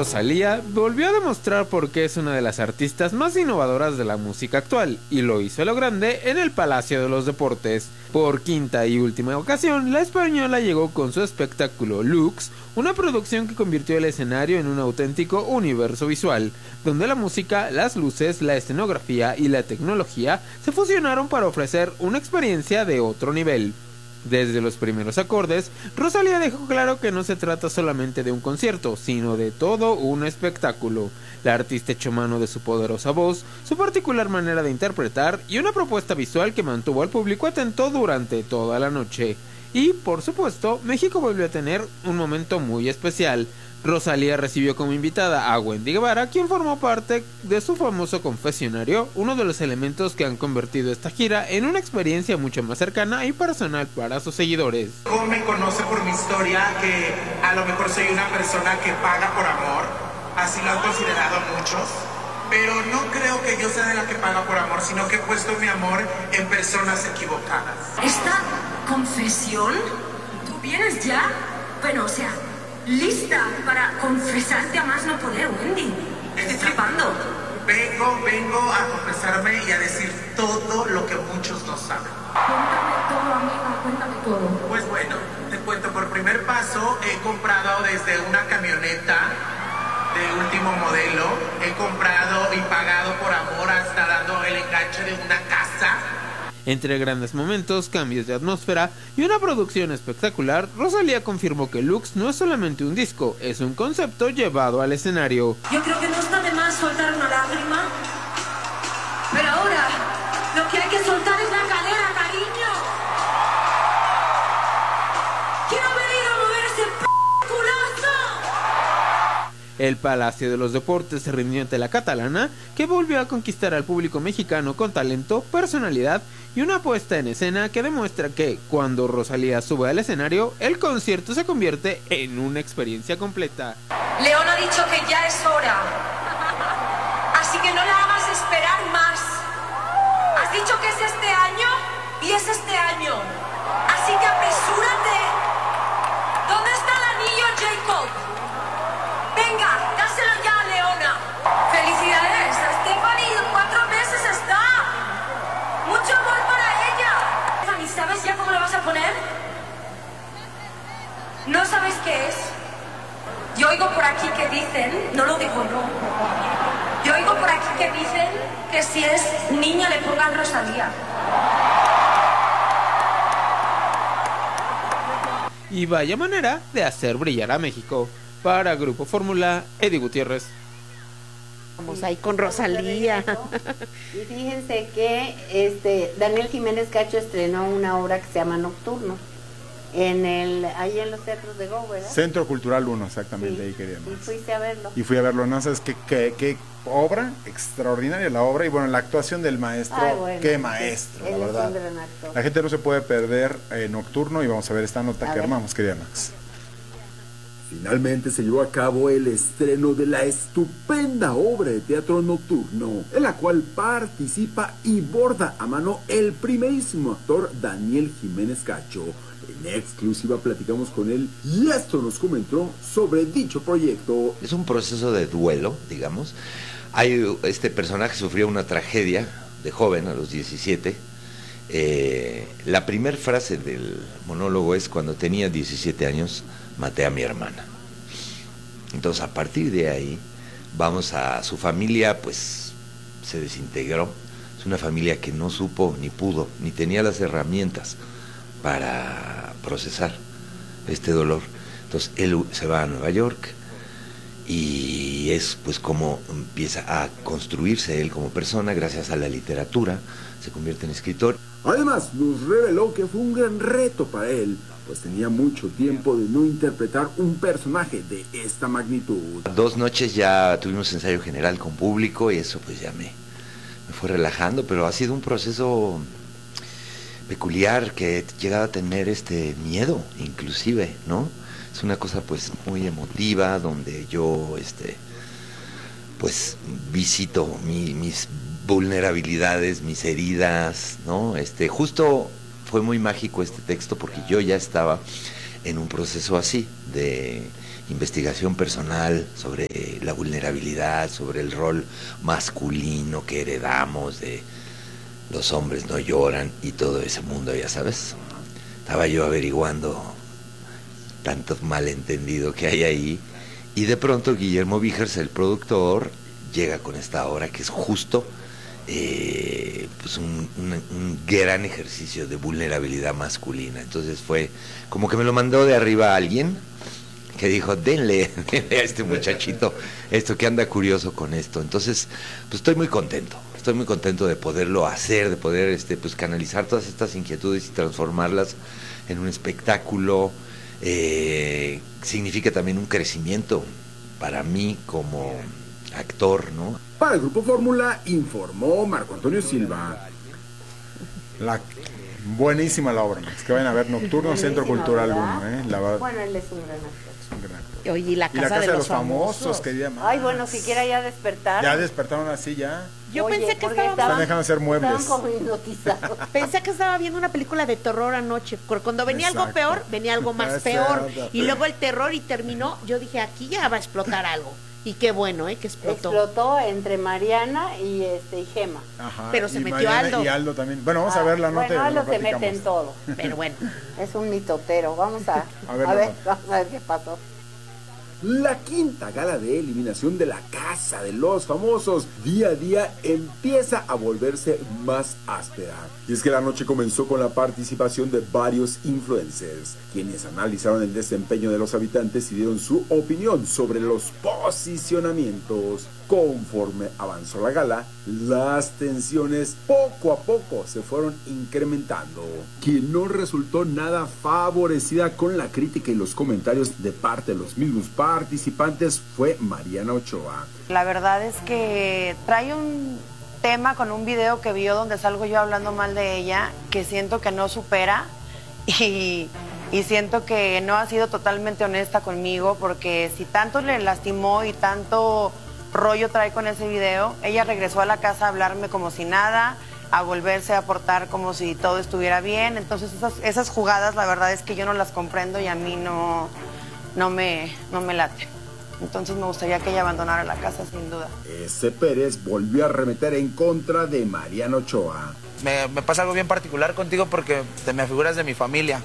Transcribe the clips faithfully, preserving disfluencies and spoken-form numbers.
Rosalía volvió a demostrar por qué es una de las artistas más innovadoras de la música actual, y lo hizo a lo grande en el Palacio de los Deportes. Por quinta y última ocasión, la española llegó con su espectáculo Lux, una producción que convirtió el escenario en un auténtico universo visual, donde la música, las luces, la escenografía y la tecnología se fusionaron para ofrecer una experiencia de otro nivel. Desde los primeros acordes, Rosalía dejó claro que no se trata solamente de un concierto, sino de todo un espectáculo. La artista echó mano de su poderosa voz, su particular manera de interpretar y una propuesta visual que mantuvo al público atento durante toda la noche. Y, por supuesto, México volvió a tener un momento muy especial. Rosalía recibió como invitada a Wendy Guevara, quien formó parte de su famoso confesionario, uno de los elementos que han convertido esta gira en una experiencia mucho más cercana y personal para sus seguidores. ¿Cómo me conoce por mi historia? Que a lo mejor soy una persona que paga por amor, así lo han considerado muchos, pero no creo que yo sea de la que paga por amor, sino que he puesto mi amor en personas equivocadas. ¿Esta confesión? ¿Tú vienes ya? Bueno, o sea... lista para confesarte a más no poder, Wendy. Estoy flipando. Vengo, vengo a confesarme y a decir todo lo que muchos no saben. Cuéntame todo, amiga, cuéntame todo. Pues bueno, te cuento, por primer paso he comprado desde una camioneta de último modelo, he comprado y pagado por amor hasta dando el enganche de una casa. Entre grandes momentos, cambios de atmósfera y una producción espectacular, Rosalía confirmó que Lux no es solamente un disco, es un concepto llevado al escenario. Yo creo que no está de más soltar una lágrima, pero ahora lo que hay que soltar es la cadera, cariño. Quiero venir a mover ese p*** culazo. El Palacio de los Deportes se rindió ante la catalana, que volvió a conquistar al público mexicano con talento, personalidad y una puesta en escena que demuestra que, cuando Rosalía sube al escenario, el concierto se convierte en una experiencia completa. León ha dicho que ya es hora, así que no la hagas esperar más. Has dicho que es este año y es este año, así que apresúrate. ¿Dónde está el anillo, Jacob? Venga, dáselo ya a Leona. Felicidades a Stephanie, cuatro meses está. Mucho amor para ella. Stephanie, ¿sabes ya cómo lo vas a poner? ¿No sabes qué es? Yo oigo por aquí que dicen, no lo digo no, yo oigo por aquí que dicen que si es niña le pongan Rosalía. Y vaya manera de hacer brillar a México. Para Grupo Fórmula, Eddie Gutiérrez. Vamos ahí con Rosalía. Y fíjense que este Daniel Jiménez Cacho estrenó una obra que se llama Nocturno. En el, ahí en los teatros de Go, ¿verdad? Centro Cultural uno, exactamente, Sí, ahí queríamos. y fuiste a verlo. Y fui a verlo, no sabes qué, qué, qué obra, extraordinaria la obra, y bueno, la actuación del maestro, Ay, bueno, qué maestro, él la es verdad. un gran actor. La gente no se puede perder eh, Nocturno, y vamos a ver esta nota A que ver. armamos, querida Max. Finalmente se llevó a cabo el estreno de la estupenda obra de teatro Nocturno, en la cual participa y borda a mano el primerísimo actor Daniel Jiménez Cacho. En exclusiva platicamos con él y esto nos comentó sobre dicho proyecto. Es un proceso de duelo, digamos. Hay este personaje sufrió una tragedia de joven, a los diecisiete. Eh, la primera frase del monólogo es: cuando tenía diecisiete años maté a mi hermana. Entonces, a partir de ahí vamos a su familia, pues se desintegró. Es una familia que no supo ni pudo ni tenía las herramientas para procesar este dolor. Entonces él se va a Nueva York y es pues como empieza a construirse él como persona gracias a la literatura, se convierte en escritor. Además nos reveló que fue un gran reto para él, pues tenía mucho tiempo de no interpretar un personaje de esta magnitud. Dos noches ya tuvimos ensayo general con público y eso pues ya me, me fue relajando, pero ha sido un proceso peculiar que he llegado a tener este miedo inclusive, ¿no? Es una cosa pues muy emotiva donde yo este pues visito mi, mis vulnerabilidades, mis heridas, ¿no? Este justo fue muy mágico este texto porque yo ya estaba en un proceso así de investigación personal sobre la vulnerabilidad, sobre el rol masculino que heredamos de los hombres no lloran y todo ese mundo, ya sabes. Estaba yo averiguando tantos malentendidos que hay ahí y de pronto Guillermo Vigers, el productor, llega con esta obra que es justo eh, pues un, un, un gran ejercicio de vulnerabilidad masculina. Entonces fue como que me lo mandó de arriba a alguien que dijo, denle, denle a este muchachito esto, que anda curioso con esto. Entonces, pues estoy muy contento, estoy muy contento de poderlo hacer, de poder este, pues canalizar todas estas inquietudes y transformarlas en un espectáculo. Eh, significa también un crecimiento para mí como actor, ¿no? Para el Grupo Fórmula informó Marco Antonio Silva. La buenísima la obra, es que vayan a ver Nocturno, Centro Cultural uno, ¿eh? La verdad. Bueno, él es un gran actor. Es un gran actor. Oye, y la casa, Y la casa de, de los los famosos, famosos. que día más. Ay, bueno, siquiera ya despertaron. Ya despertaron así ya. Yo Oye, pensé que porque estaba, Están dejando de hacer muebles. Estaban como hipnotizados. pensé que estaba viendo una película de terror anoche. Porque cuando venía algo Exacto. peor, venía algo más Exacto. peor. Y luego el terror y terminó. Yo dije, aquí ya va a explotar algo. Y qué bueno, ¿eh? Que explotó. Explotó entre Mariana y este y Gema. Ajá, Pero se y metió Mariana Aldo. Y Aldo también. Bueno, vamos a Ah, ver la nota. Bueno, y Aldo lo se mete platicamos. en todo. Pero bueno. Es un mitotero. Vamos a, A ver a la ver, nota. vamos a ver qué pasó. La quinta gala de eliminación de la Casa de los Famosos día a día empieza a volverse más áspera. Y es que la noche comenzó con la participación de varios influencers, quienes analizaron el desempeño de los habitantes y dieron su opinión sobre los posicionamientos. Conforme avanzó la gala, las tensiones poco a poco se fueron incrementando. Quien no resultó nada favorecida con la crítica y los comentarios de parte de los mismos participantes fue Mariana Ochoa. La verdad es que trae un tema con un video que vio donde salgo yo hablando mal de ella, que siento que no supera y, y siento que no ha sido totalmente honesta conmigo, porque si tanto le lastimó y tanto rollo trae con ese video, ella regresó a la casa a hablarme como si nada, a volverse a portar como si todo estuviera bien. Entonces esas, esas jugadas la verdad es que yo no las comprendo y a mí no, no, me, no me late. Entonces me gustaría que ella abandonara la casa sin duda. Ese Pérez volvió a arremeter en contra de Mariana Ochoa. Me, me pasa algo bien particular contigo porque te me figuras de mi familia.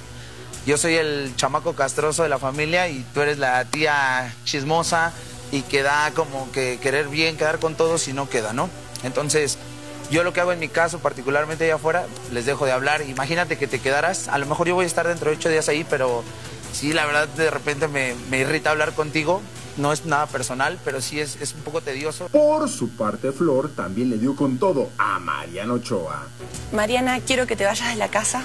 Yo soy el chamaco castroso de la familia y tú eres la tía chismosa y que da como que querer bien, quedar con todos y no queda, ¿no? Entonces, yo lo que hago en mi caso, particularmente allá afuera, les dejo de hablar. Imagínate que te quedaras, a lo mejor yo voy a estar dentro de ocho días ahí, pero sí, la verdad, de repente me, me irrita hablar contigo. No es nada personal, pero sí es, es un poco tedioso. Por su parte, Flor también le dio con todo a Mariana Ochoa. Mariana, quiero que te vayas de la casa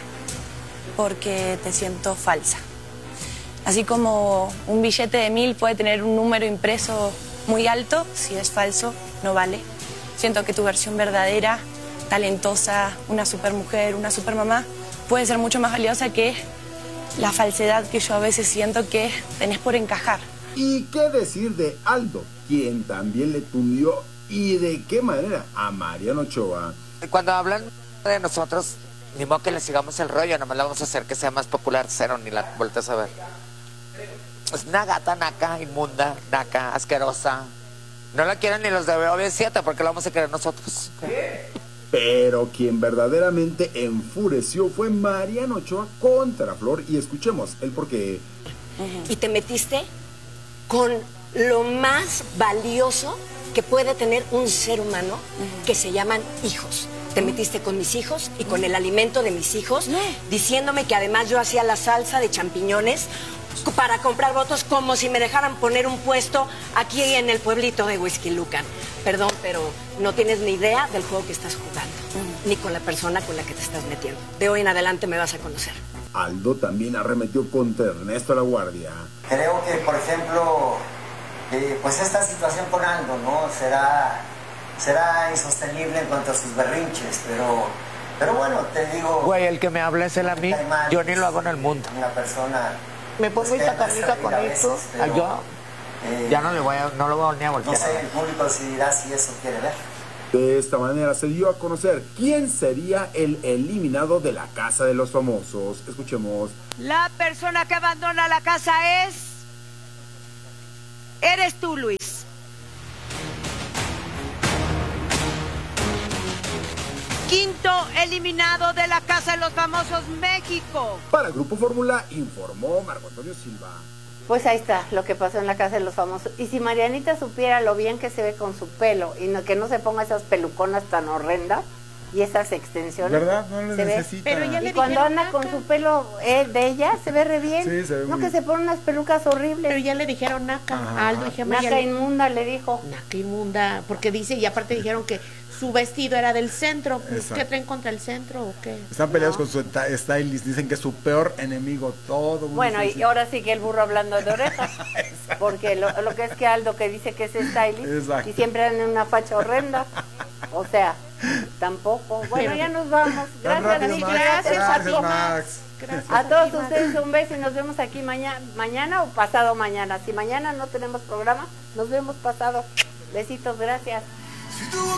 porque te siento falsa. Así como un billete de mil puede tener un número impreso muy alto, si es falso, no vale. Siento que tu versión verdadera, talentosa, una supermujer, una supermamá, puede ser mucho más valiosa que la falsedad que yo a veces siento que tenés por encajar. ¿Y qué decir de Aldo, quien también le tundió y de qué manera a Mariana Ochoa? Cuando hablan de nosotros, ni modo que le sigamos el rollo, nomás la vamos a hacer que sea más popular, cero, ni la volteas a ver. Es una gata naca, inmunda, naca, asquerosa. No la quieren ni los de B O B siete porque la vamos a querer nosotros. Pero quien verdaderamente enfureció fue Mariana Ochoa contra Flor, y escuchemos el porqué. Y te metiste con lo más valioso que puede tener un ser humano, que se llaman hijos. Te metiste con mis hijos y con el alimento de mis hijos, diciéndome que además yo hacía la salsa de champiñones para comprar votos, como si me dejaran poner un puesto aquí en el pueblito de Whisky Lucan. Perdón, pero no tienes ni idea del juego que estás jugando, uh-huh. ni con la persona con la que te estás metiendo. De hoy en adelante me vas a conocer. Aldo también arremetió contra Ernesto La Guardia. Creo que, por ejemplo, eh, pues esta situación con Aldo, ¿no? Será, será insostenible en cuanto a sus berrinches, pero, pero bueno, te digo... Güey, el que me habla es él a mí, yo ni lo hago en el mundo. Una persona... ¿Me pongo esta carnita con esto? Pero, yo eh, ya no le voy a, no lo voy a ni a voltear. No sé, el público decidirá si eso quiere ver. De esta manera se dio a conocer quién sería el eliminado de la Casa de los Famosos. Escuchemos. La persona que abandona la casa es Eres tú, Luis. Quinto eliminado de la Casa de los Famosos México. Para Grupo Fórmula informó Marco Antonio Silva. Pues ahí está lo que pasó en la Casa de los Famosos. Y si Marianita supiera lo bien que se ve con su pelo y no, que no se ponga esas peluconas tan horrendas y esas extensiones. ¿Verdad? No lo se necesita. Ve. Pero ya y le cuando anda con su pelo eh, de ella, se ve re bien. Sí, se ve no muy que se pone unas pelucas horribles. Pero ya le dijeron naca a Aldo y Gemma. Naca inmunda le dijo. Naca inmunda, porque dice, y aparte dijeron que su vestido era del centro. Pues, ¿qué traen contra el centro o qué? Están peleados no. con su stylist, dicen que es su peor enemigo, todo. Bueno, y ahora sigue el burro hablando de orejas. Porque lo, lo que es que Aldo que dice que es stylist Exacto. y siempre anda en una facha horrenda. O sea, tampoco. Bueno, Pero, ya nos vamos. Gracias, rápido, Max. Gracias, gracias, Max. Gracias a todos a ustedes un beso y nos vemos aquí mañana, mañana o pasado mañana. Si mañana no tenemos programa, nos vemos pasado. Besitos, gracias.